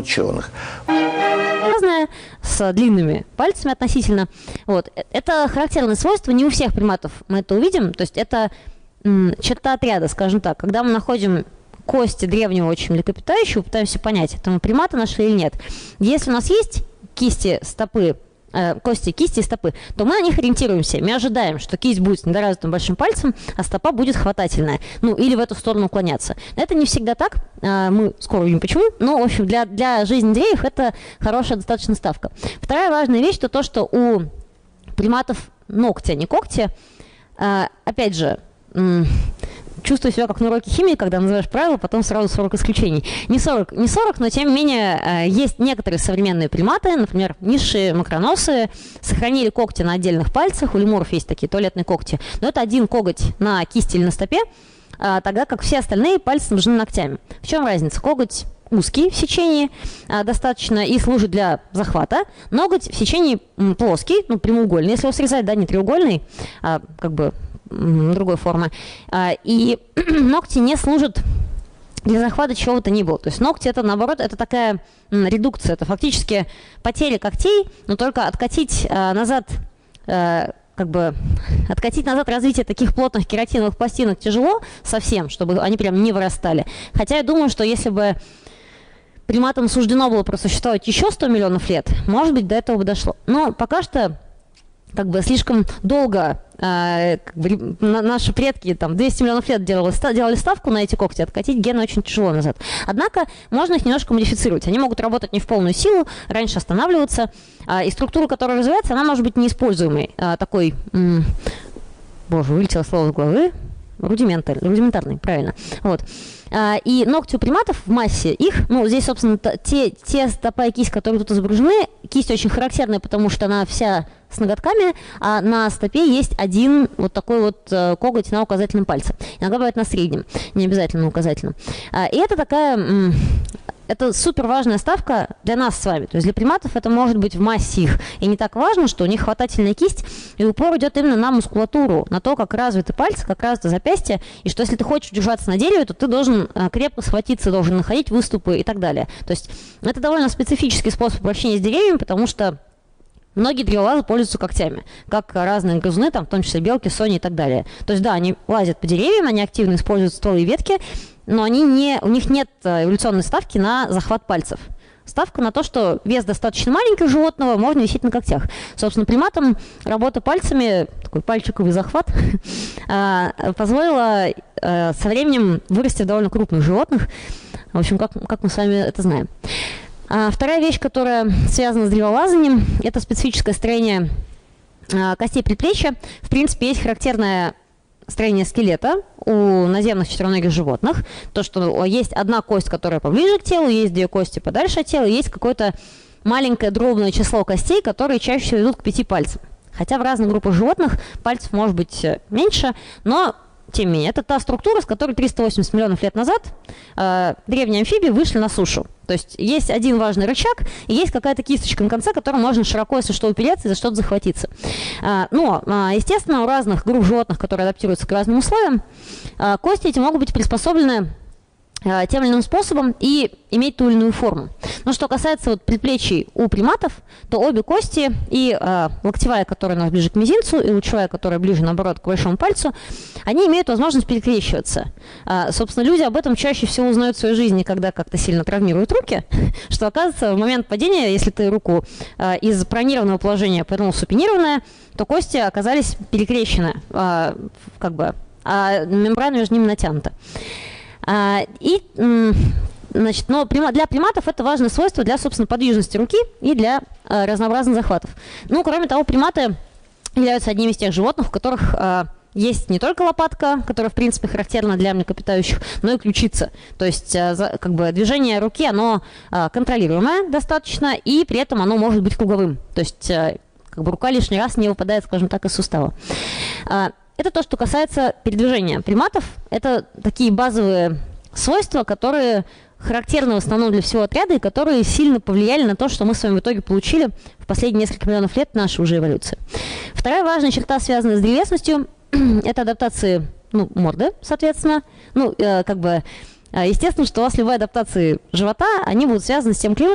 ученых. Разная, с длинными пальцами относительно. Вот. Это характерное свойство, не у всех приматов мы это увидим, то есть это черта отряда, скажем так. Когда мы находим кости древнего очень млекопитающего, пытаемся понять, это мы примата нашли или нет. Если у нас есть кисти, стопы, кости, кисти и стопы, то мы на них ориентируемся. Мы ожидаем, что кисть будет с недоразвитым большим пальцем, а стопа будет хватательная. Ну, или в эту сторону уклоняться. Это не всегда так. Мы скоро увидим почему. Но, в общем, для жизни деревьев это хорошая достаточно ставка. Вторая важная вещь, то, что у приматов ногти, а не когти. Опять же, чувствую себя как на уроке химии, когда называешь правила, потом сразу 40 исключений. Не 40, но тем не менее есть некоторые современные приматы, например, низшие макроносые, сохранили когти на отдельных пальцах, у лемуров есть такие туалетные когти, но это один коготь на кисти или на стопе, тогда как все остальные пальцы снабжены ногтями. В чем разница? Коготь узкий в сечении достаточно и служит для захвата. Ноготь в сечении плоский, ну, прямоугольный, если его срезать, да, не треугольный, а как бы другой формы. И ногти не служат для захвата чего бы то ни было. То есть ногти это, наоборот, это такая редукция, это фактически потеря когтей, но только откатить назад, откатить назад развитие таких плотных кератиновых пластинок тяжело совсем, чтобы они прям не вырастали. Хотя я думаю, что если бы приматам суждено было просуществовать еще 100 миллионов лет, может быть, до этого бы дошло. Но пока что слишком долго наши предки, 200 миллионов лет делали ставку на эти когти, откатить гены очень тяжело назад. Однако можно их немножко модифицировать. Они могут работать не в полную силу, раньше останавливаться, и структура, которая развивается, она может быть неиспользуемой. Такой, вылетело слово с головы, рудиментарный, правильно. Вот. И ногти у приматов в массе их, здесь, собственно, те стопа и кисть, которые тут изображены, кисть очень характерная, потому что она вся с ноготками, а на стопе есть один вот такой вот коготь на указательном пальце. Иногда бывает на среднем, не обязательно на указательном. И это такая... Это супер важная ставка для нас с вами. То есть для приматов это может быть в массе их. И не так важно, что у них хватательная кисть, и упор идет именно на мускулатуру, на то, как развиты пальцы, как развито запястье, и что если ты хочешь удержаться на дереве, то ты должен крепко схватиться, должен находить выступы и так далее. То есть это довольно специфический способ обращения с деревьями, потому что многие древолазы пользуются когтями, как разные грызуны, в том числе белки, сони и так далее. То есть да, они лазят по деревьям, они активно используют стволы и ветки, но у них нет эволюционной ставки на захват пальцев. Ставка на то, что вес достаточно маленький у животного, можно висеть на когтях. Собственно, приматам работа пальцами, такой пальчиковый захват, позволила со временем вырасти в довольно крупных животных. В общем, как мы с вами это знаем. Вторая вещь, которая связана с древолазанием, это специфическое строение костей предплечья. В принципе, есть характерное строение скелета у наземных четвероногих животных. То, что есть одна кость, которая поближе к телу, есть две кости подальше от тела, есть какое-то маленькое дробное число костей, которые чаще всего идут к 5 пальцам. Хотя в разных группах животных пальцев может быть меньше, но тем не менее, это та структура, с которой 380 миллионов лет назад древние амфибии вышли на сушу. То есть есть один важный рычаг, и есть какая-то кисточка на конце, которой можно широко, если что, упереться и за что-то захватиться. Но, естественно, у разных групп животных, которые адаптируются к разным условиям, кости эти могут быть приспособлены тем или иным способом и иметь ту или иную форму. Но что касается предплечий у приматов, то обе кости, и локтевая, которая у нас ближе к мизинцу, и лучевая, которая ближе, наоборот, к большому пальцу, они имеют возможность перекрещиваться. Собственно, люди об этом чаще всего узнают в своей жизни, когда как-то сильно травмируют руки, что, оказывается, в момент падения, если ты руку из пронированного положения повернул в супинированное, то кости оказались перекрещены, а мембрана между ними натянута. Но для приматов это важное свойство для, собственно, подвижности руки и для разнообразных захватов. Кроме того, приматы являются одними из тех животных, у которых есть не только лопатка, которая, в принципе, характерна для млекопитающих, но и ключица. То есть движение руки, оно контролируемое достаточно, и при этом оно может быть круговым. То есть рука лишний раз не выпадает, скажем так, из сустава. Это то, что касается передвижения приматов. Это такие базовые свойства, которые характерны в основном для всего отряда и которые сильно повлияли на то, что мы с вами в итоге получили в последние несколько миллионов лет нашей уже эволюции. Вторая важная черта, связанная с древесностью, это адаптации морды, соответственно. Естественно, что у вас любые адаптации живота, они будут связаны с тем климатом,